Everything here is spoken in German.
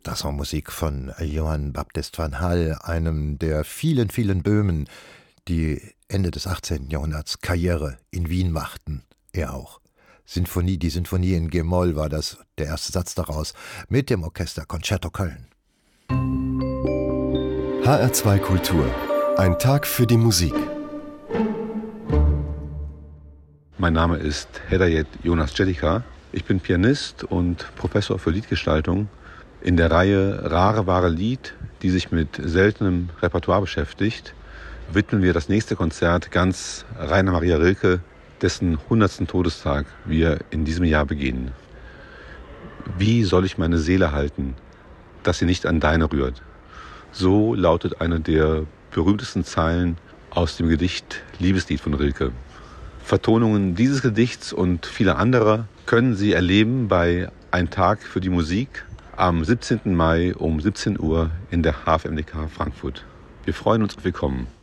Das war Musik von Johann Baptist van Hall, einem der vielen, vielen Böhmen, die Ende des 18. Jahrhunderts Karriere in Wien machten. Er auch. Die Sinfonie in G-Moll war das, der erste Satz daraus, mit dem Orchester Concerto Köln. HR2 Kultur. Ein Tag für die Musik. Mein Name ist Hedayet Jonas Jedika. Ich bin Pianist und Professor für Liedgestaltung. In der Reihe Rare wahre Lied, die sich mit seltenem Repertoire beschäftigt, widmen wir das nächste Konzert ganz Rainer Maria Rilke, dessen 100. Todestag wir in diesem Jahr begehen. Wie soll ich meine Seele halten, dass sie nicht an deine rührt? So lautet eine der berühmtesten Zeilen aus dem Gedicht Liebeslied von Rilke. Vertonungen dieses Gedichts und vieler anderer können Sie erleben bei Ein Tag für die Musik am 17. Mai um 17 Uhr in der HFMDK Frankfurt. Wir freuen uns, willkommen.